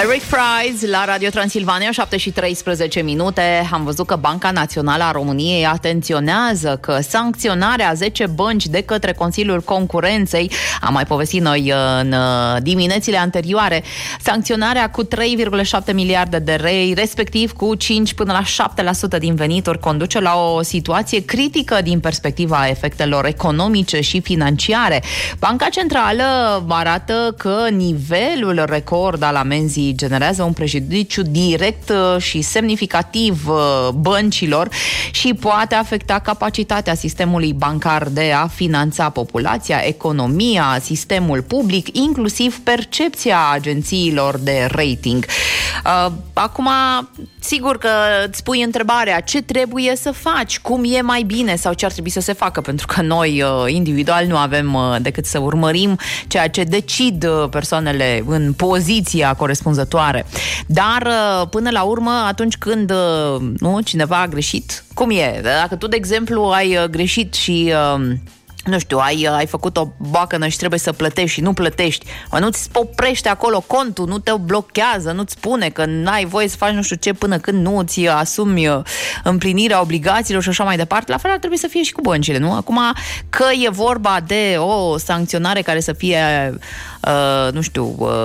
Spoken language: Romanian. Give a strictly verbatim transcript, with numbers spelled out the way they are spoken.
Eric Price la Radio Transilvania, șapte și treisprezece minute. Am văzut că Banca Națională a României atenționează că sancționarea a zece bănci de către Consiliul Concurenței, am mai povestit noi în diminețile anterioare, sancționarea cu trei virgulă șapte miliarde de lei, respectiv cu cinci până la șapte la sută din venituri, conduce la o situație critică din perspectiva efectelor economice și financiare. Banca Centrală arată că nivelul record al amenzii generează un prejudiciu direct și semnificativ băncilor și poate afecta capacitatea sistemului bancar de a finanța populația, economia, sistemul public, inclusiv percepția agențiilor de rating. Acum, sigur că îți pui întrebarea, ce trebuie să faci, cum e mai bine sau ce ar trebui să se facă, pentru că noi individual nu avem decât să urmărim ceea ce decid persoanele în poziția corespunzătoare. Dar până la urmă, atunci când nu, cineva a greșit, cum e? Dacă tu, de exemplu, ai greșit și nu știu, ai, ai făcut o boacănă și trebuie să plătești și nu plătești, mă, nu-ți oprește acolo contul, nu te blochează, nu-ți spune că n-ai voie să faci nu știu ce până când nu îți asumi împlinirea obligațiilor și așa mai departe. La fel ar trebui să fie și cu băncile, nu? Acum, că e vorba de o sancționare care să fie, uh, nu știu, uh,